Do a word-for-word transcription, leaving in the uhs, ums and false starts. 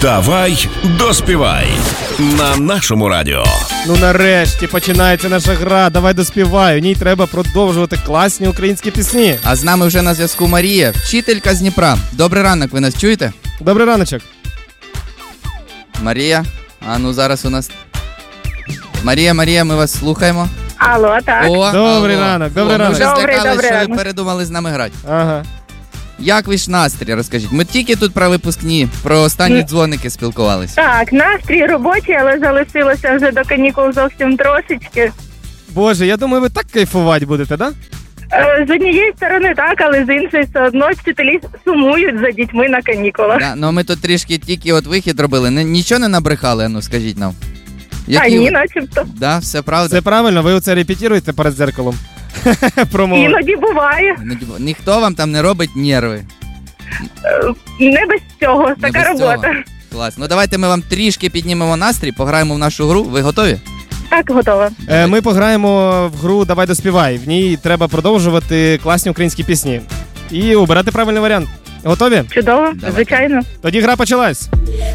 Давай доспівай на нашому радіо. Ну нарешті починається наша гра «Давай доспівай». У ній треба продовжувати класні українські пісні. А з нами вже на зв'язку Марія, вчителька з Дніпра. Добрий ранок, ви нас чуєте? Добрий раночок. Марія, а ну зараз у нас... Марія, Марія, ми вас слухаємо. Алло, так. О, Добрий алло. ранок, добрий О, ранок. Ми вже Добрий, злякались, добрий що ви ранок. передумали з нами грати. Ага. Як ваш настрій, розкажіть? Ми тільки тут про випускні, про останні Ні. дзвоники спілкувалися. Так, настрій робочий, але залишилося вже до канікул зовсім трошечки. Боже, я думаю, ви так кайфувати будете, да? Е, З однієї сторони так, але з іншої все одно вчителі сумують за дітьми на канікулах. Да, ну ми тут трішки тільки от вихід робили. Не, нічого не набрехали, ну скажіть нам. А Які ні, ви- начебто. Да, все правда? Це правильно, ви оце репетируєте перед зеркалом. Промови. Іноді буває. Ну, типу, ніхто вам там не робить нерви. Е, Не без цього, Не така без цього. робота. Клас. Ну давайте ми вам трішки піднімемо настрій, пограємо в нашу гру. Ви готові? Так, готова. Е, Ми пограємо в гру «Давай доспівай». В ній треба продовжувати класні українські пісні. І обирати правильний варіант. Готові? Чудово, Давайте. звичайно. Тоді гра почалась.